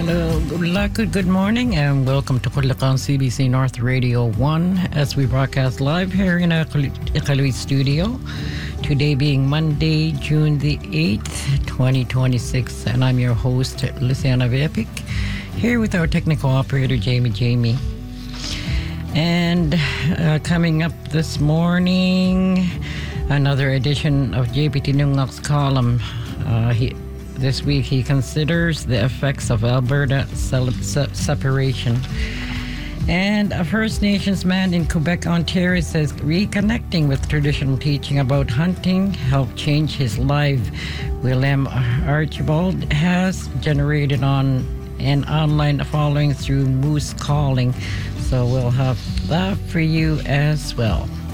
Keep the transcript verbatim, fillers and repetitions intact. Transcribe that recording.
Hello, good luck, good, good morning, and welcome to Kulakan C B C North Radio one as we broadcast live here in our Iqaluit studio. Today being Monday, June the eighth, twenty twenty-six, and I'm your host, Luciana Vepik, here with our technical operator, Jamie Jamie. And uh, coming up this morning, another edition of J P Tinungak's column. Uh, he, this week he considers the effects of Alberta se- separation. And a First Nations man in Quebec, Ontario says reconnecting with traditional teaching about hunting helped change his life. William Archibald has generated on an online following through moose calling. So we'll have that for you as well.